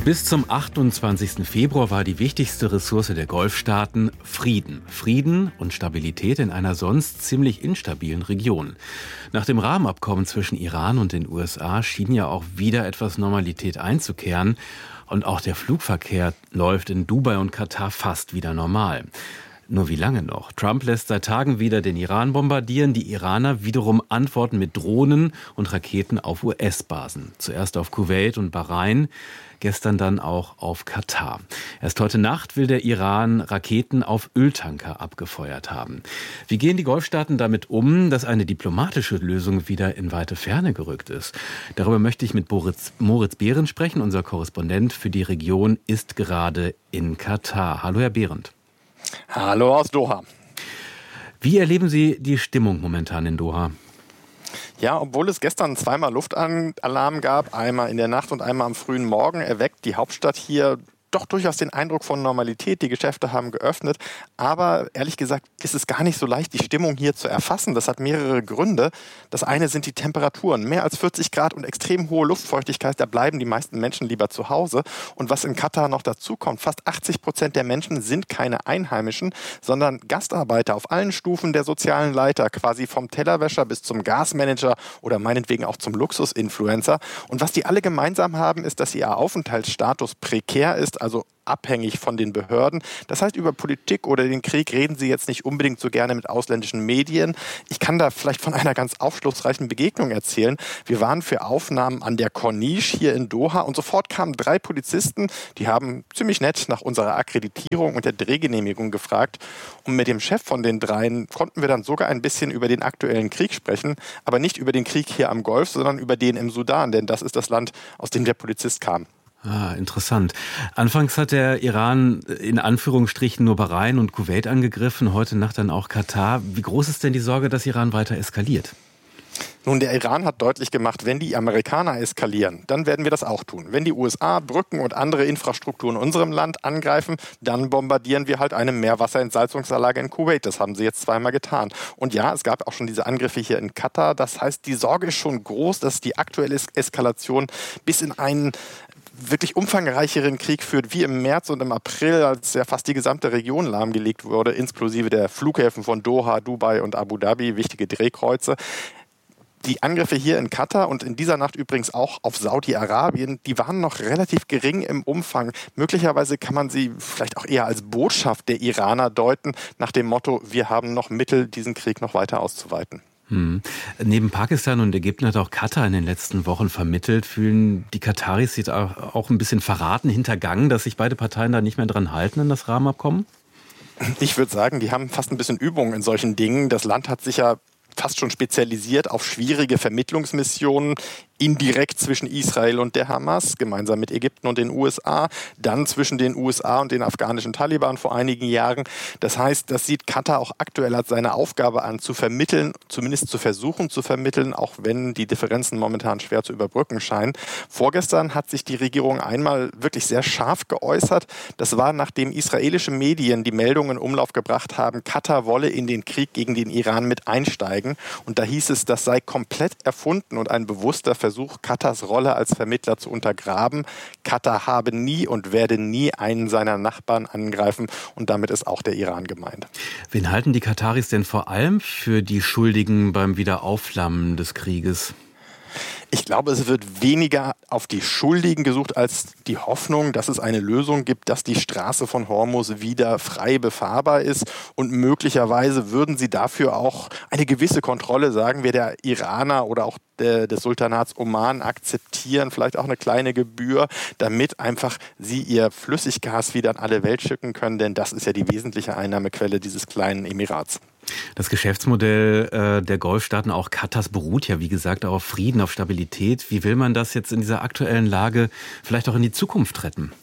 Bis zum 28. Februar war die wichtigste Ressource der Golfstaaten Frieden. Frieden und Stabilität in einer sonst ziemlich instabilen Region. Nach dem Rahmenabkommen zwischen Iran und den USA schien ja auch wieder etwas Normalität einzukehren. Und auch der Flugverkehr läuft in Dubai und Katar fast wieder normal. Nur wie lange noch? Trump lässt seit Tagen wieder den Iran bombardieren. Die Iraner wiederum antworten mit Drohnen und Raketen auf US-Basen. Zuerst auf Kuwait und Bahrain, gestern dann auch auf Katar. Erst heute Nacht will der Iran Raketen auf Öltanker abgefeuert haben. Wie gehen die Golfstaaten damit um, dass eine diplomatische Lösung wieder in weite Ferne gerückt ist? Darüber möchte ich mit Moritz Behrendt sprechen. Unser Korrespondent für die Region ist gerade in Katar. Hallo, Herr Behrendt. Hallo aus Doha. Wie erleben Sie die Stimmung momentan in Doha? Ja, obwohl es gestern zweimal Luftalarm gab, einmal in der Nacht und einmal am frühen Morgen, erweckt die Hauptstadt hier doch durchaus den Eindruck von Normalität. Die Geschäfte haben geöffnet, aber ehrlich gesagt ist es gar nicht so leicht, die Stimmung hier zu erfassen. Das hat mehrere Gründe. Das eine sind die Temperaturen. Mehr als 40 Grad und extrem hohe Luftfeuchtigkeit, da bleiben die meisten Menschen lieber zu Hause. Und was in Katar noch dazu kommt, fast 80% der Menschen sind keine Einheimischen, sondern Gastarbeiter auf allen Stufen der sozialen Leiter, quasi vom Tellerwäscher bis zum Gasmanager oder meinetwegen auch zum Luxusinfluencer. Und was die alle gemeinsam haben, ist, dass ihr Aufenthaltsstatus prekär ist, also abhängig von den Behörden. Das heißt, über Politik oder den Krieg reden sie jetzt nicht unbedingt so gerne mit ausländischen Medien. Ich kann da vielleicht von einer ganz aufschlussreichen Begegnung erzählen. Wir waren für Aufnahmen an der Corniche hier in Doha und sofort kamen 3 Polizisten, die haben ziemlich nett nach unserer Akkreditierung und der Drehgenehmigung gefragt. Und mit dem Chef von den 3 konnten wir dann sogar ein bisschen über den aktuellen Krieg sprechen, aber nicht über den Krieg hier am Golf, sondern über den im Sudan, denn das ist das Land, aus dem der Polizist kam. Ah, interessant. Anfangs hat der Iran in Anführungsstrichen nur Bahrain und Kuwait angegriffen, heute Nacht dann auch Katar. Wie groß ist denn die Sorge, dass Iran weiter eskaliert? Nun, der Iran hat deutlich gemacht, wenn die Amerikaner eskalieren, dann werden wir das auch tun. Wenn die USA Brücken und andere Infrastruktur in unserem Land angreifen, dann bombardieren wir halt eine Meerwasserentsalzungsanlage in Kuwait. Das haben sie jetzt zweimal getan. Und ja, es gab auch schon diese Angriffe hier in Katar. Das heißt, die Sorge ist schon groß, dass die aktuelle Eskalation bis in einen wirklich umfangreicheren Krieg führt, wie im März und im April, als ja fast die gesamte Region lahmgelegt wurde, inklusive der Flughäfen von Doha, Dubai und Abu Dhabi, wichtige Drehkreuze. Die Angriffe hier in Katar und in dieser Nacht übrigens auch auf Saudi-Arabien, die waren noch relativ gering im Umfang. Möglicherweise kann man sie vielleicht auch eher als Botschaft der Iraner deuten, nach dem Motto, wir haben noch Mittel, diesen Krieg noch weiter auszuweiten. Neben Pakistan und Ägypten hat auch Katar in den letzten Wochen vermittelt. Fühlen die Kataris sich auch ein bisschen verraten, hintergangen, dass sich beide Parteien da nicht mehr dran halten an das Rahmenabkommen? Ich würde sagen, die haben fast ein bisschen Übung in solchen Dingen. Das Land hat sich ja fast schon spezialisiert auf schwierige Vermittlungsmissionen, indirekt zwischen Israel und der Hamas, gemeinsam mit Ägypten und den USA, dann zwischen den USA und den afghanischen Taliban vor einigen Jahren. Das heißt, das sieht Katar auch aktuell als seine Aufgabe an, zu vermitteln, zumindest zu versuchen zu vermitteln, auch wenn die Differenzen momentan schwer zu überbrücken scheinen. Vorgestern hat sich die Regierung einmal wirklich sehr scharf geäußert. Das war, nachdem israelische Medien die Meldungen in Umlauf gebracht haben, Katar wolle in den Krieg gegen den Iran mit einsteigen. Und da hieß es, das sei komplett erfunden und ein bewusster Versuch, Katars Rolle als Vermittler zu untergraben. Katar habe nie und werde nie einen seiner Nachbarn angreifen. Und damit ist auch der Iran gemeint. Wen halten die Kataris denn vor allem für die Schuldigen beim Wiederaufflammen des Krieges? Ich glaube, es wird weniger auf die Schuldigen gesucht als die Hoffnung, dass es eine Lösung gibt, dass die Straße von Hormuz wieder frei befahrbar ist. Und möglicherweise würden sie dafür auch eine gewisse Kontrolle, sagen wir, der Iraner oder auch des Sultanats Oman akzeptieren, vielleicht auch eine kleine Gebühr, damit einfach sie ihr Flüssiggas wieder an alle Welt schicken können, denn das ist ja die wesentliche Einnahmequelle dieses kleinen Emirats. Das Geschäftsmodell der Golfstaaten, auch Katars, beruht ja, wie gesagt, auf Frieden, auf Stabilität. Wie will man das jetzt in dieser aktuellen Lage vielleicht auch in die Zukunft retten?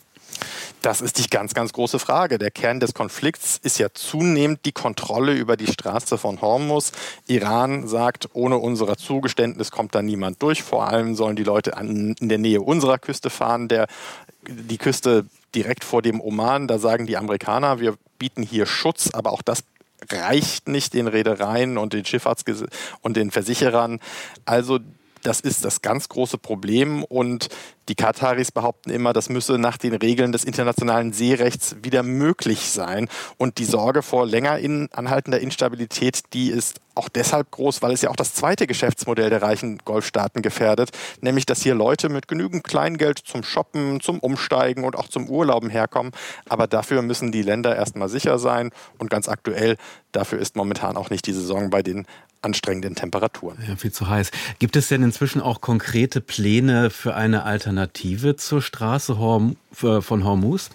Das ist die ganz, ganz große Frage. Der Kern des Konflikts ist ja zunehmend die Kontrolle über die Straße von Hormuz. Iran sagt, ohne unser Zugeständnis kommt da niemand durch. Vor allem sollen die Leute in der Nähe unserer Küste fahren. Die Küste direkt vor dem Oman, da sagen die Amerikaner, wir bieten hier Schutz, aber auch das reicht nicht den Reedereien und den und den Versicherern. Also Das ist das ganz große Problem und die Kataris behaupten immer, das müsse nach den Regeln des internationalen Seerechts wieder möglich sein. Und die Sorge vor länger anhaltender Instabilität, die ist auch deshalb groß, weil es ja auch das zweite Geschäftsmodell der reichen Golfstaaten gefährdet, nämlich dass hier Leute mit genügend Kleingeld zum Shoppen, zum Umsteigen und auch zum Urlauben herkommen. Aber dafür müssen die Länder erstmal sicher sein und ganz aktuell, dafür ist momentan auch nicht die Saison bei den anstrengenden Temperaturen. Ja, viel zu heiß. Gibt es denn inzwischen auch konkrete Pläne für eine Alternative zur Straße von Hormuz?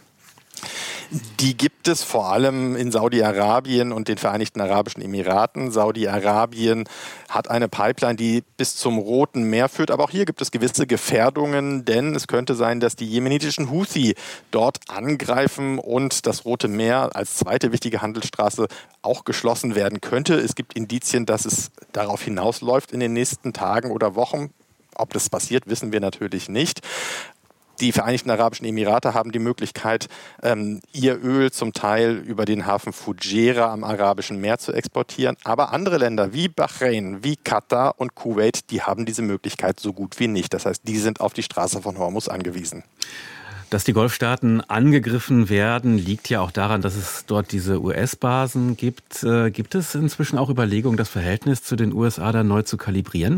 Die gibt es vor allem in Saudi-Arabien und den Vereinigten Arabischen Emiraten. Saudi-Arabien hat eine Pipeline, die bis zum Roten Meer führt. Aber auch hier gibt es gewisse Gefährdungen, denn es könnte sein, dass die jemenitischen Houthi dort angreifen und das Rote Meer als zweite wichtige Handelsstraße auch geschlossen werden könnte. Es gibt Indizien, dass es darauf hinausläuft in den nächsten Tagen oder Wochen. Ob das passiert, wissen wir natürlich nicht. Die Vereinigten Arabischen Emirate haben die Möglichkeit, ihr Öl zum Teil über den Hafen Fujairah am Arabischen Meer zu exportieren. Aber andere Länder wie Bahrain, wie Katar und Kuwait, die haben diese Möglichkeit so gut wie nicht. Das heißt, die sind auf die Straße von Hormuz angewiesen. Dass die Golfstaaten angegriffen werden, liegt ja auch daran, dass es dort diese US-Basen gibt. Gibt es inzwischen auch Überlegungen, das Verhältnis zu den USA da neu zu kalibrieren?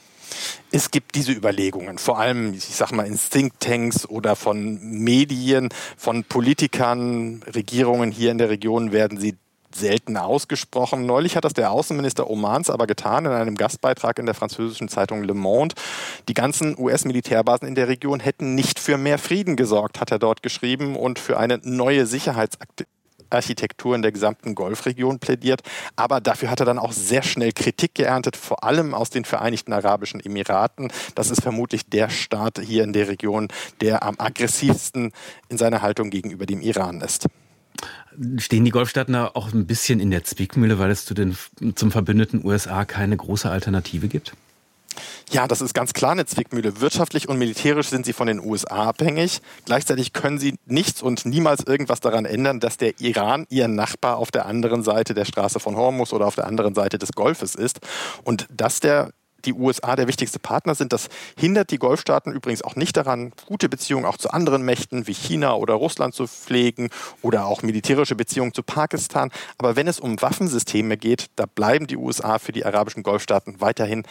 Es gibt diese Überlegungen, vor allem, ich sag mal, in Thinktanks oder von Medien, von Politikern, Regierungen hier in der Region werden sie selten ausgesprochen. Neulich hat das der Außenminister Omans aber getan in einem Gastbeitrag in der französischen Zeitung Le Monde. Die ganzen US-Militärbasen in der Region hätten nicht für mehr Frieden gesorgt, hat er dort geschrieben, und für eine neue Sicherheitsarchitektur in der gesamten Golfregion plädiert. Aber dafür hat er dann auch sehr schnell Kritik geerntet, vor allem aus den Vereinigten Arabischen Emiraten. Das ist vermutlich der Staat hier in der Region, der am aggressivsten in seiner Haltung gegenüber dem Iran ist. Stehen die Golfstaaten da auch ein bisschen in der Zwickmühle, weil es zum verbündeten USA keine große Alternative gibt? Ja, das ist ganz klar eine Zwickmühle. Wirtschaftlich und militärisch sind sie von den USA abhängig. Gleichzeitig können sie nichts und niemals irgendwas daran ändern, dass der Iran ihr Nachbar auf der anderen Seite der Straße von Hormuz oder auf der anderen Seite des Golfes ist. Und dass die USA der wichtigste Partner sind, das hindert die Golfstaaten übrigens auch nicht daran, gute Beziehungen auch zu anderen Mächten wie China oder Russland zu pflegen oder auch militärische Beziehungen zu Pakistan. Aber wenn es um Waffensysteme geht, da bleiben die USA für die arabischen Golfstaaten weiterhin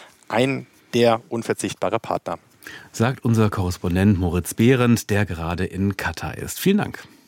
der unverzichtbare Partner. Sagt unser Korrespondent Moritz Behrendt, der gerade in Katar ist. Vielen Dank.